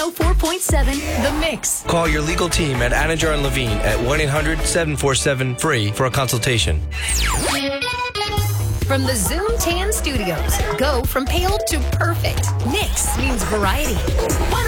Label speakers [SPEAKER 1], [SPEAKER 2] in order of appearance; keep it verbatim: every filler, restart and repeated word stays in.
[SPEAKER 1] oh four point seven The Mix.
[SPEAKER 2] Call your legal team at Anidjar and Levine at one eight hundred seven four seven free for a consultation.
[SPEAKER 1] From the Zoom Tan Studios, go from pale to perfect. Mix means variety.